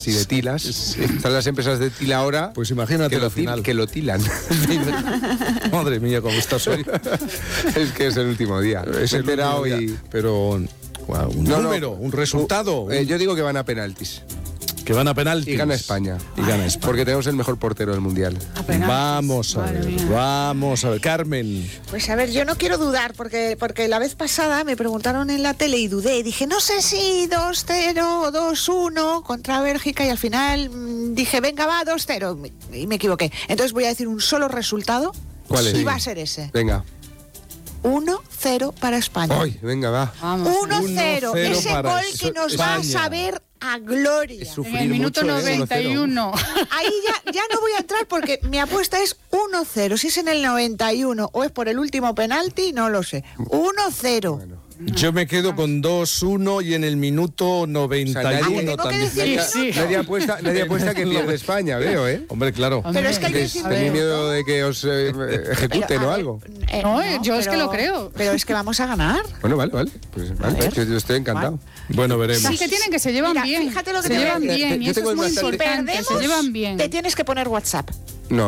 y de tilas. Están las empresas de tila ahora. Pues imagínate que lo final. Que lo tilan. Madre mía, cómo estás hoy. Es que es el último día. Es el último día. Pero wow, un número, un resultado. Yo digo que van a penaltis. Que van a penaltis. Y gana España. Porque tenemos el mejor portero del mundial. Vamos a ver, Carmen. Pues a ver, yo no quiero dudar, porque la vez pasada me preguntaron en la tele y dudé. Y dije, no sé si 2-0 o 2-1 contra Bélgica, y al final dije, venga, va, 2-0. Y me equivoqué. Entonces voy a decir un solo resultado. ¿Cuál es? Y va a ser ese. Venga. 1-0 para España. Ay, venga, va. 1-0. Ese para gol que nos va a saber a gloria. En el minuto 91. Ahí ya no voy a entrar porque mi apuesta es 1-0. Si es en el 91 o es por el último penalti, no lo sé. 1-0. Bueno. Yo me quedo con 2-1 y en el minuto 91 también. Nadie apuesta que pierde España, veo, ¿eh? Hombre, claro. Pero es que hay que decir... ¿Tenéis miedo de que os ejecuten o algo? No, yo es que lo creo. Pero es que vamos a ganar. Bueno, vale. Pues vale, yo estoy encantado. Bueno, veremos. Es que tienen que se llevan bien. Fíjate lo que se te llevan voy a decir. bien y Yo eso tengo es muy bastante- importante. Perdemos, Se llevan bien. te tienes que poner WhatsApp. No.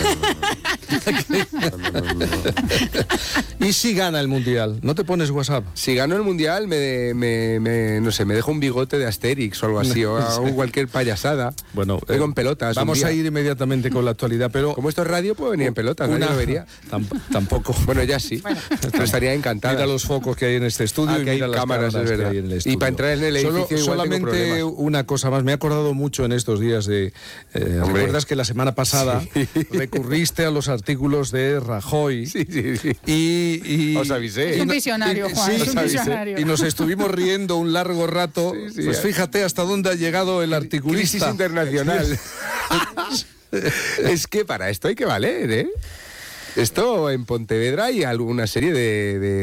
¿Y si gana el Mundial? ¿No te pones WhatsApp? Si gano el mundial, no sé, me dejo un bigote de Asterix o algo así, o hago cualquier payasada. Bueno, vengo en pelotas. Vamos a ir inmediatamente con la actualidad, pero... Como esto es radio, puedo venir en pelotas, nadie lo vería. Tampoco. Bueno, ya sí. Pero estaría encantado. Mira los focos que hay en este estudio y que hay mira las cámaras, es verdad. que hay en el estudio. Y para entrar en el edificio igual solamente tengo problemas. una cosa más. Me he acordado mucho en estos días de... ¿Recuerdas que la semana pasada recurriste a los artículos de Rajoy? Sí. Y Os avisé. Es un visionario, Juan. Sí, es un visionario. y nos estuvimos riendo un largo rato. Sí, pues fíjate hasta dónde ha llegado el articulista. Crisis internacional. Es que para esto hay que valer, ¿eh? Esto en Pontevedra hay alguna serie de